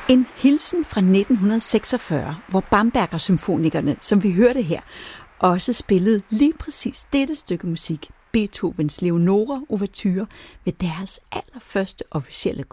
En hilsen fra 1946, hvor Bamberger-symfonikerne, som vi hørte her, også spillede lige præcis dette stykke musik, Beethovens Leonore Ouverture, ved deres allerførste officielle